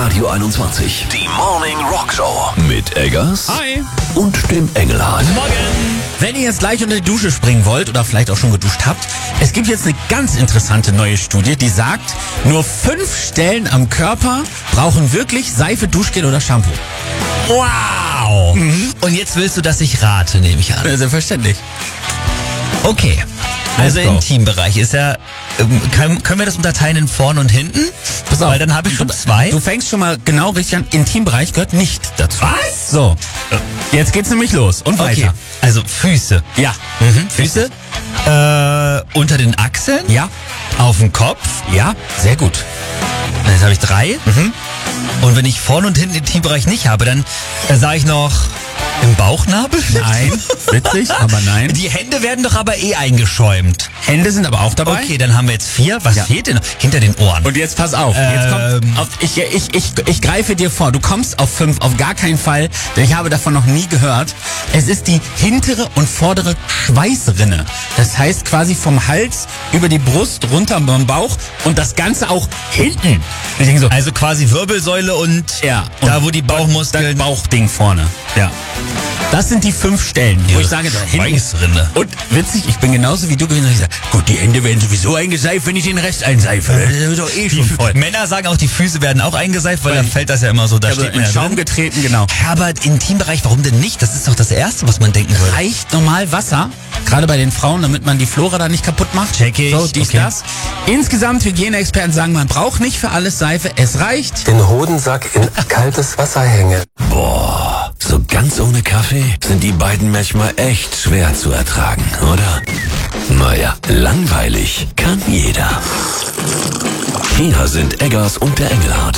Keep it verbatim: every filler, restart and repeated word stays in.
Radio einundzwanzig. Die Morning Rock Show. Mit Eggers. Hi. Und dem Engelhard. Morgen. Wenn ihr jetzt gleich unter die Dusche springen wollt oder vielleicht auch schon geduscht habt, es gibt jetzt eine ganz interessante neue Studie, die sagt, nur fünf Stellen am Körper brauchen wirklich Seife, Duschgel oder Shampoo. Wow. Mhm. Und jetzt willst du, dass ich rate, nehme ich an. Ja, selbstverständlich. Okay. Also Let's go. Intimbereich ist ja, ähm, können, können wir das unterteilen in vorne und hinten? Pass auf. Weil dann habe ich schon Du- zwei. Du fängst schon mal genau richtig an. Intimbereich gehört nicht dazu. Was? So, jetzt geht's nämlich los und Okay. weiter. Also Füße. Ja. Mhm. Füße. Äh, unter den Achseln. Ja. Auf dem Kopf. Ja, sehr gut. Jetzt habe ich drei. Und wenn ich vorne und hinten den Intimbereich nicht habe, dann äh, sage ich noch im Bauchnabel. Nein, witzig, aber nein. Die Hände werden doch aber eh eingeschäumt. Hände sind aber auch dabei. Okay, dann haben wir jetzt vier. Was Ja. fehlt denn noch? Hinter den Ohren. Und jetzt pass auf. Jetzt kommt Ähm. auf ich, ich, ich, ich greife dir vor. Du kommst auf fünf, auf gar keinen Fall, denn ich habe davon noch nie gehört. Es ist die hintere und vordere Schweißrinne. Das heißt quasi vom Hals über die Brust runter beim Bauch und das Ganze auch hinten. Ich denke so, Also quasi Wirbelsäule und ja, da und wo die Bauchmuskeln... das Bauchding vorne. Ja. Das sind die fünf Stellen, wo Ja, ich sage, da hinten. Schweißrinne. Und witzig, ich bin genauso wie du gewesen. Und ich sage, gut, die Hände werden sowieso eingeseift, wenn ich den Rest einseife. Das ist doch eh schon voll. Männer sagen auch, die Füße werden auch eingeseift, weil Weil- dann fällt das ja immer so, da Also steht in man ja Schaum drin. getreten, genau. Aber Intimbereich, warum denn nicht? Das ist doch das Erste, was man denken würde. Reicht normal Wasser, gerade bei den Frauen, damit man die Flora da nicht kaputt macht. Check ich, So, dies, okay. das. Insgesamt, Hygieneexperten sagen, man braucht nicht für alles Seife. Es reicht. Den Hodensack in kaltes Wasser hänge. Boah, so ganz ohne Kaffee sind die beiden manchmal echt schwer zu ertragen, oder? Naja, langweilig kann jeder. Hier sind Eggers und der Engelhard.